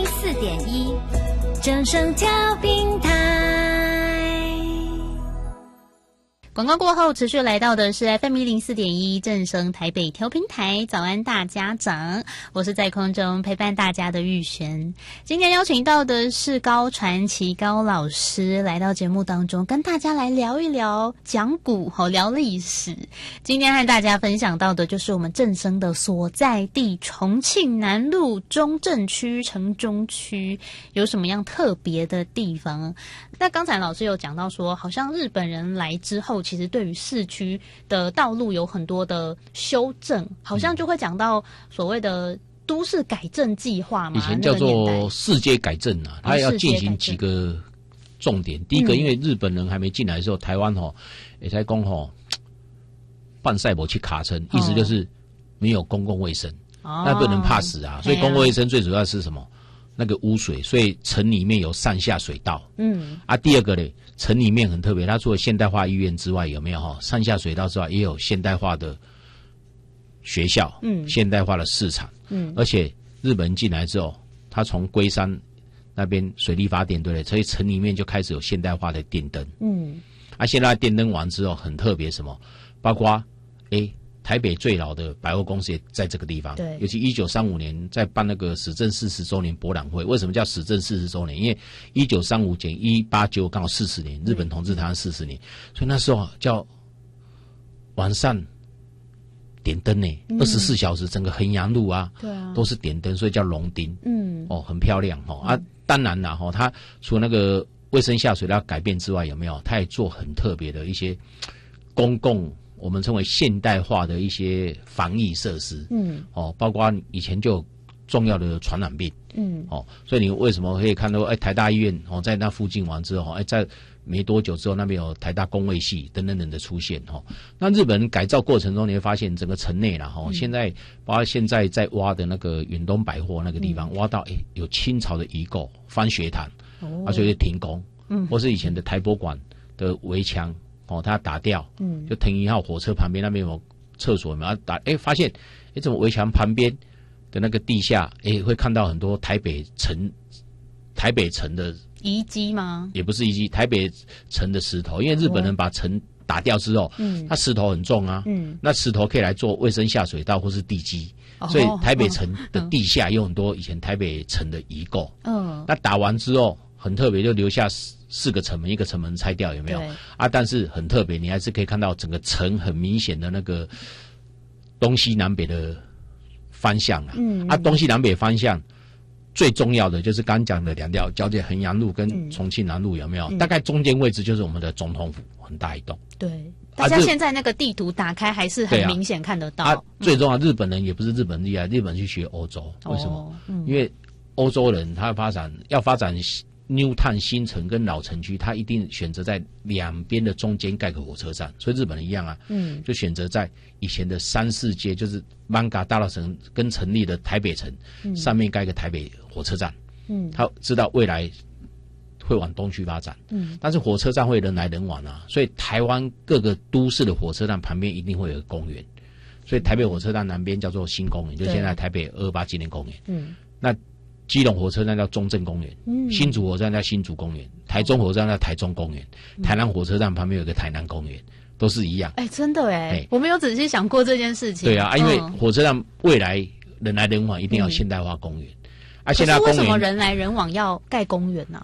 104.1正声调频台。 广告过后，持续来到的是 FM104.1正声台北调频台。早安大家长，我是在空中陪伴大家的玉璇。今天邀请到的是高传奇高老师来到节目当中，跟大家来聊一聊讲古，聊历史。今天和大家分享到的就是我们正声的所在地重庆南路中正区城中区有什么样特别的地方。那刚才老师有讲到说，好像日本人来之后，其实对于市区的道路有很多的修正，好像就会讲到所谓的都市改正计划嘛， 以前叫做市街改正啊，它要进行几个重点。第一个，因为日本人还没进来的时候，台湾也才讲半赛博去卡称，意思就是没有公共卫生，那不能怕死啊。所以公共卫生最主要是什么？那个污水，所以城里面有上下水道。第二个呢，城里面很特别，它除了现代化医院之外，有没有上下水道之外，也有现代化的学校，现代化的市场，而且日本人进来之后，他从龟山那边水力发电，对不对？所以城里面就开始有现代化的电灯。现在电灯完之后，很特别什么？包括台北最老的百货公司也在这个地方，对，尤其1935年在办那个始政40周年博览会。为什么叫始政40周年？因为1935减189刚好40年，日本统治台湾40年，所以那时候叫晚上点灯呢，24小时整个衡阳路啊，对啊，都是点灯，所以叫龙丁。很漂亮当然啦它除了那个卫生下水道改变之外，有没有？它也做很特别的一些公共。我们称为现代化的一些防疫设施，包括以前就有重要的传染病，所以你为什么可以看到，台大医院在那附近完之后，在没多久之后，那边有台大工卫系等等等的出现，那日本改造过程中，你会发现整个城内啦，现在包括现在在挖的那个远东百货那个地方，挖到有清朝的遗构翻学堂，所以就停工，或是以前的台博馆的围墙。他打掉，就腾1号火车旁边那边有厕所，有没有打？发现，怎么围墙旁边的那个地下，会看到很多台北城的遗迹吗？也不是遗迹，台北城的石头，因为日本人把城打掉之后，它石头很重啊，那石头可以来做卫生下水道或是地基，所以台北城的地下有很多以前台北城的遗构。那打完之后，很特别，就留下4个城门，一个城门拆掉，有没有？但是很特别，你还是可以看到整个城很明显的那个东西南北的方向啊。东西南北方向最重要的就是刚讲的2条交界，衡阳路跟重庆南路，有没有？大概中间位置就是我们的总统府，很大一栋。 对，大家现在那个地图打开还是很明显看得到。 最重要，日本人也不是日本厉害，日本去学欧洲，为什么？因为欧洲人他要发展New Town 新城跟老城区，他一定选择在两边的中间盖个火车站，所以日本人一样啊，就选择在以前的3、4街，就是艋舺大稻埕跟成立的台北城，上面盖个台北火车站，他知道未来会往东区发展，但是火车站会人来人往啊，所以台湾各个都市的火车站旁边一定会有个公园，所以台北火车站南边叫做新公园，就现在台北228纪念公园，那基隆火车站叫中正公园，新竹火车站叫新竹公园，台中火车站叫台中公园，台南火车站旁边有个台南公园，都是一样。 真的我没有仔细想过这件事情。 对啊，因为火车站未来人来人往一定要现代化公园，现在公园为什么人来人往要盖公园呢？